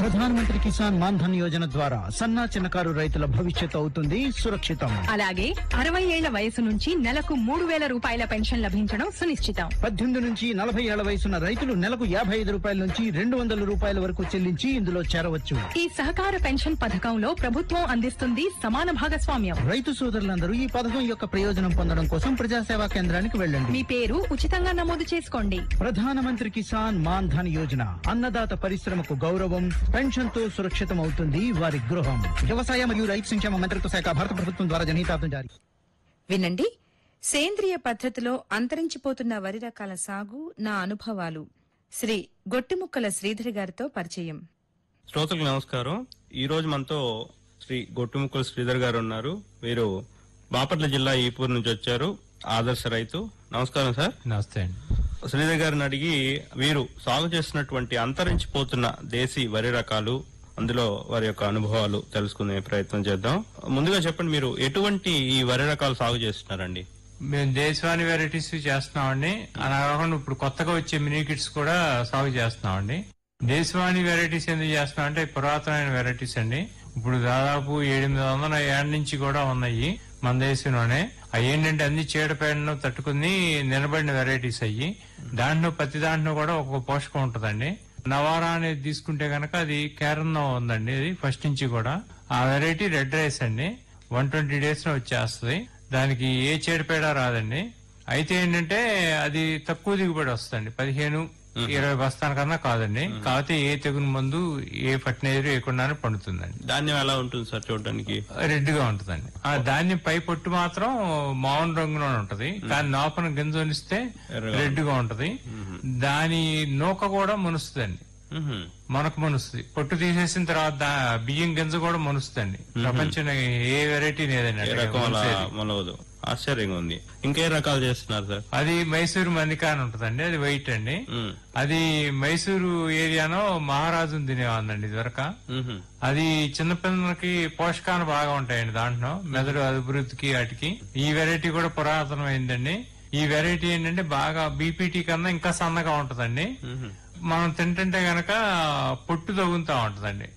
ప్రధానమంత్రి కిసాన్ మాన్ ధన్ యోజన ద్వారా సన్న చిన్నకారు రైతుల భవిష్యత్తు అవుతుంది సురక్షితం. అలాగే 60 ఏళ్ల వయసు నుంచి నెలకు 3,000 రూపాయల పెన్షన్ లభించడం సునిశ్చితం. 18 నుంచి 40 ఏళ్ల వయసున్న రైతులు నెలకు 55 రూపాయల నుంచి 200 రూపాయల వరకు చెల్లించి ఇందులో చేరవచ్చు. ఈ సహకార పెన్షన్ పథకంలో ప్రభుత్వం అందిస్తుంది సమాన భాగస్వామ్యం. రైతు సోదరులందరూ ఈ పథకం యొక్క ప్రయోజనం పొందడం కోసం ప్రజాసేవా కేంద్రానికి వెళ్ళండి. మీ పేరు ఉచితంగా నమోదు చేసుకోండి. ప్రధానమంత్రి కిసాన్ మాన్ ధన్ యోజన, అన్నదాత పరిశ్రమకు గౌరవం, పెన్షన్ తో సురక్షితం అవుతుంది వారి గృహం. వ్యవసాయ మరియు రైతు సంక్షేమ మంత్రిత్వ శాఖ, భారత ప్రభుత్వం ద్వారా జనహితార్థం జారీ. వినండి, సేంద్రియ పద్ధతిలో అంతరించిపోతున్న వరి రకాల సాగు నా అనుభవాలు. శ్రీ గొట్టిముక్కల శ్రీధర్ గారితో పరిచయం. శ్రోతలకు నమస్కారం. ఈ రోజు మనతో శ్రీ గొట్టిముక్కల శ్రీధర్ గారు ఉన్నారు. వీరు బాపట్ల జిల్లా ఈపూర్ నుంచి వచ్చారు. ఆదర్శ రైతు. నమస్కారం సార్. నమస్తే అండి. శ్రీధర్ గారిని అడిగి వీరు సాగు చేస్తున్నటువంటి అంతరించిపోతున్న దేశీ వరి రకాలు, అందులో వారి యొక్క అనుభవాలు తెలుసుకునే ప్రయత్నం చేద్దాం. ముందుగా చెప్పండి, మీరు ఎటువంటి ఈ వరి రకాలు సాగు చేస్తున్నారండి? మేము దేశవాణి వెరైటీస్ చేస్తున్నామండి. అలా కాకుండా ఇప్పుడు కొత్తగా వచ్చే మినీ కిట్స్ కూడా సాగు చేస్తున్నామండి. దేశవాణి వెరైటీస్ ఎందుకు చేస్తున్నాం అంటే పురాతనమైన వెరైటీస్ అండి. ఇప్పుడు దాదాపు 700-800 ఏళ్ల నుంచి కూడా ఉన్నాయి మన దేశంలోనే. అవి ఏంటంటే అన్ని చీడపేడను తట్టుకుని నిలబడిన వెరైటీస్ అయ్యి. దాంట్లో ప్రతి దాంట్లో కూడా ఒక్కొక్క పోషకం ఉంటదండి. నవారా అనేది తీసుకుంటే గనక అది కేరళ ఉందండి. అది ఫస్ట్ నుంచి కూడా ఆ వెరైటీ రెడ్ రైస్ అండి. 120 days లో వచ్చేస్తుంది. దానికి ఏ చీడపేడ రాదండి. అయితే ఏంటంటే అది తక్కువ దిగుబడి వస్తుంది. 15-20 బస్తాల కన్నా కాదండి. కాకపోతే ఏ తెగులు మందు, ఏ ఫర్టిలైజర్ వేయకుండానే పండుతుందండి. ధాన్యం ఎలా ఉంటుంది సార్ చూడడానికి? రెడ్ గా ఉంటదండి. ఆ ధాన్యం పై పొట్టు మాత్రం మామూలు రంగులోనే ఉంటది, కానీ లోపల గింజ ఉనిస్తే రెడ్ గా ఉంటది. దాని నూక కూడా మునుస్తుందండి. మనకు మనుస్తుంది. పొట్టు తీసేసిన తర్వాత బియ్యం గింజ కూడా మనుస్తుందండి. ప్రపంచంలో ఏ వెరైటీ లేదండి. ఆశ్చర్యంగా ఉంది. ఇంకే రకాలు చేస్తున్నారు సార్? అది మైసూరు మన్నిక అని ఉంటదండి. అది వైట్ అండి. అది మైసూరు ఏరియాలో మహారాజు తినేవాళ్ళండి ఇదివరకు. అది చిన్నపిల్లలకి పోషకాలు బాగా ఉంటాయండి. దాంట్లో మెదడు అభివృద్ధికి వాటికి. ఈ వెరైటీ కూడా పురాతనమైందండి. ఈ వెరైటీ ఏంటంటే బాగా బీపీటీ కన్నా ఇంకా సన్నగా ఉంటదండి. మనం తింటుంటే గనక పొట్టు తగులుతా ఉంటదండి.